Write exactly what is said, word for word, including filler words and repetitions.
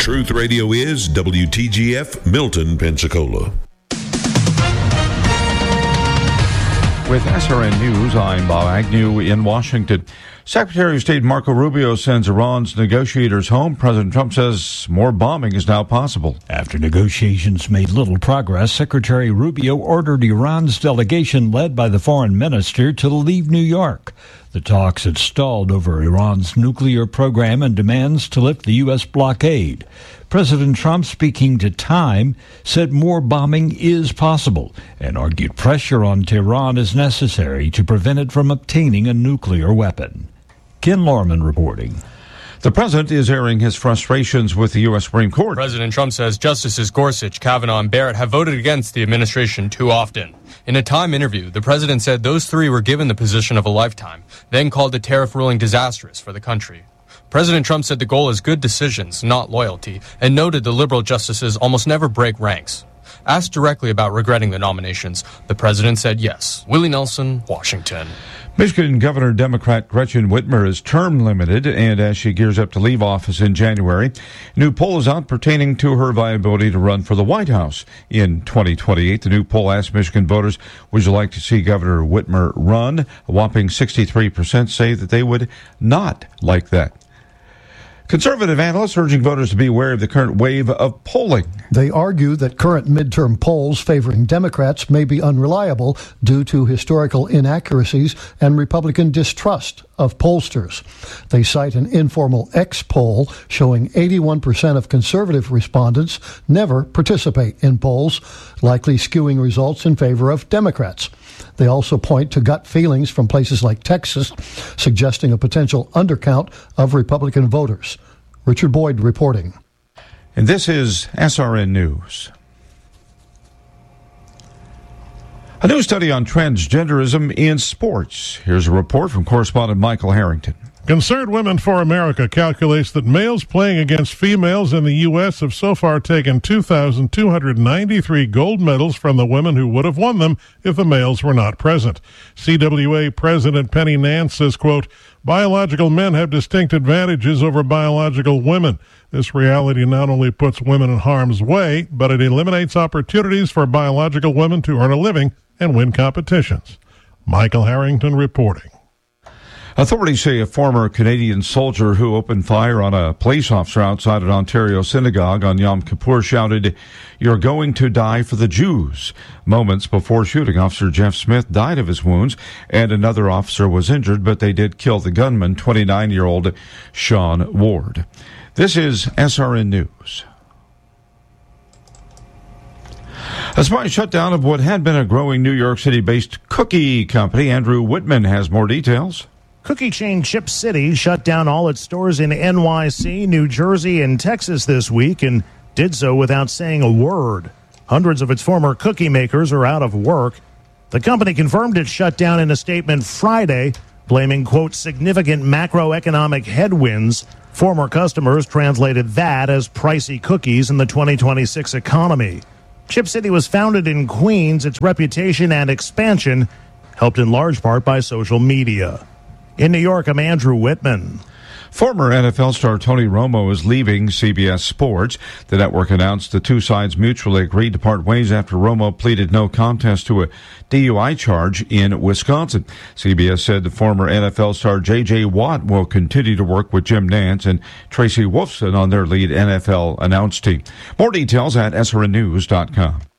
Truth Radio is W T G F, Milton, Pensacola. With S R N News, I'm Bob Agnew in Washington. Secretary of State Marco Rubio sends Iran's negotiators home. President Trump says more bombing is now possible. After negotiations made little progress, Secretary Rubio ordered Iran's delegation, led by the foreign minister, to leave New York. The talks had stalled over Iran's nuclear program and demands to lift the U S blockade. President Trump, speaking to Time, said more bombing is possible and argued pressure on Tehran is necessary to prevent it from obtaining a nuclear weapon. Ken Lorman reporting. The president is airing his frustrations with the U S Supreme Court. President Trump says Justices Gorsuch, Kavanaugh, and Barrett have voted against the administration too often. In a Time interview, the president said those three were given the position of a lifetime, then called the tariff ruling disastrous for the country. President Trump said the goal is good decisions, not loyalty, and noted the liberal justices almost never break ranks. Asked directly about regretting the nominations, the president said yes. Willie Nelson, Washington. Michigan Governor Democrat Gretchen Whitmer is term limited, and as she gears up to leave office in January, a new poll is out pertaining to her viability to run for the White House in twenty twenty-eight. The new poll asked Michigan voters, would you like to see Governor Whitmer run? A whopping sixty-three percent say that they would not like that. Conservative analysts urging voters to be aware of the current wave of polling. They argue that current midterm polls favoring Democrats may be unreliable due to historical inaccuracies and Republican distrust of pollsters. They cite an informal X poll showing eighty-one percent of conservative respondents never participate in polls, likely skewing results in favor of Democrats. They also point to gut feelings from places like Texas, suggesting a potential undercount of Republican voters. Richard Boyd reporting. And this is S R N News. A new study on transgenderism in sports. Here's a report from correspondent Michael Harrington. Concerned Women for America calculates that males playing against females in the U S have so far taken two thousand two hundred ninety-three gold medals from the women who would have won them if the males were not present. C W A President Penny Nance says, quote, biological men have distinct advantages over biological women. This reality not only puts women in harm's way, but it eliminates opportunities for biological women to earn a living and win competitions. Michael Harrington reporting. Authorities say a former Canadian soldier who opened fire on a police officer outside an Ontario synagogue on Yom Kippur shouted, "You're going to die for the Jews." Moments before shooting, Officer Jeff Smith died of his wounds, and another officer was injured, but they did kill the gunman, twenty-nine-year-old Sean Ward. This is S R N News. A spy shutdown of what had been a growing New York City-based cookie company. Andrew Whitman has more details. Cookie chain Chip City shut down all its stores in N Y C, New Jersey, and Texas this week, and did so without saying a word. Hundreds of its former cookie makers are out of work. The company confirmed its shutdown in a statement Friday, blaming, quote, significant macroeconomic headwinds. Former customers translated that as pricey cookies in the twenty twenty-six economy. Chip City was founded in Queens. Its reputation and expansion helped in large part by social media. In New York, I'm Andrew Whitman. Former N F L star Tony Romo is leaving C B S Sports. The network announced the two sides mutually agreed to part ways after Romo pleaded no contest to a D U I charge in Wisconsin. C B S said the former N F L star J J Watt will continue to work with Jim Nantz and Tracy Wolfson on their lead N F L announce team. More details at S R N news dot com.